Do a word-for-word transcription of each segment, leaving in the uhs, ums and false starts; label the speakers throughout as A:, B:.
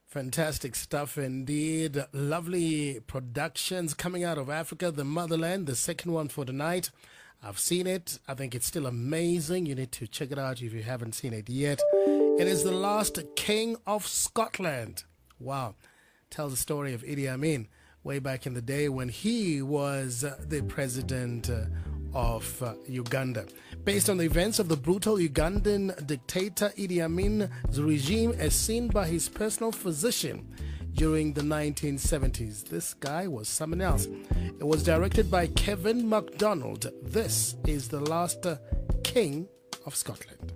A: Fantastic stuff indeed. Lovely productions coming out of Africa, the motherland, the second one for tonight. I've seen it. I think it's still amazing. You need to check it out if you haven't seen it yet. It is The Last King of Scotland. Wow. Tells the story of Idi Amin way back in the day when he was uh, the president uh, of uh, Uganda. Based on the events of the brutal Ugandan dictator Idi Amin's regime as seen by his personal physician during the nineteen seventies. This guy was someone else. It was directed by Kevin MacDonald. This is The Last uh, King of Scotland.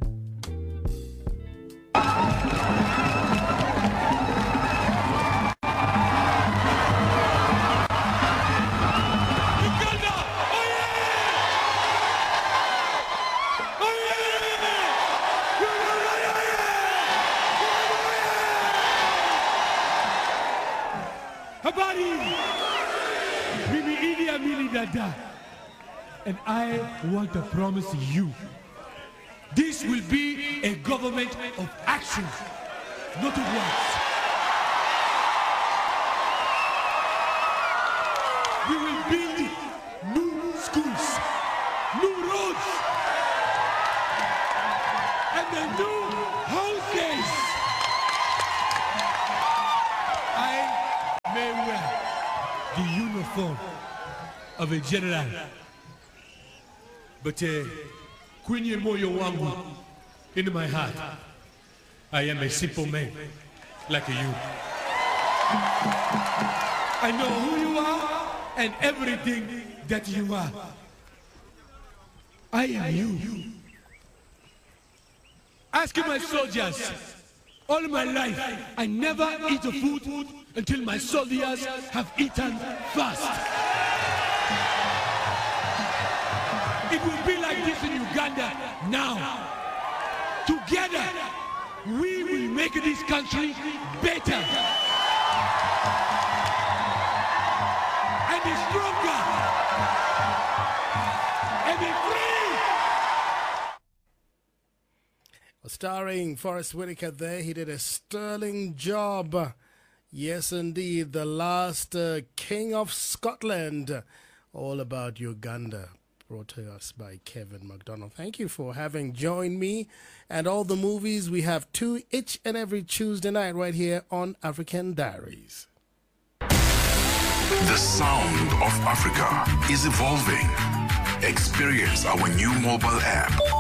B: Habari, Mimi Idi Amin Dada, and I want to promise you, this will be a government of action, not of words. We will build new schools, new roads, and the new houses. I may wear the uniform of a general, but uh, kwenye moyo wangu, in my heart, I am a simple man like you. I know who you are and everything that you are. I am you. Ask my soldiers. All my life, I never eat a food until my soldiers have eaten first. It will be like this in Uganda now. Together, we will make this country better and be stronger and be free.
A: Starring Forrest Whitaker there, he did a sterling job. Yes, indeed, The Last uh, King of Scotland. All about Uganda. Brought to us by Kevin MacDonald. Thank you for having joined me. And all the movies, we have two each and every Tuesday night right here on African Diaries.
C: The sound of Africa is evolving. Experience our new mobile app.